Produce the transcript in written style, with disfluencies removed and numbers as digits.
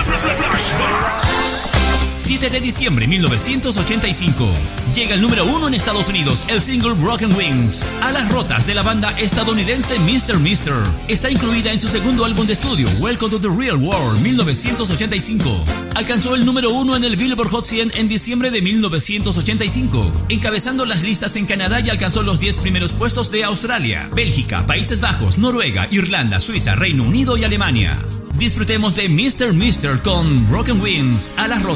7 de diciembre de 1985. Llega el número 1 en Estados Unidos, el single Broken Wings. Alas rotas de la banda estadounidense Mr. Mister. Está incluida en su segundo álbum de estudio, Welcome to the Real World, 1985. Alcanzó el número 1 en el Billboard Hot 100 en diciembre de 1985, encabezando las listas en Canadá y alcanzó los 10 primeros puestos de Australia, Bélgica, Países Bajos, Noruega, Irlanda, Suiza, Reino Unido y Alemania. Disfrutemos de Mr. Mister con Broken Wings, Alas rotas.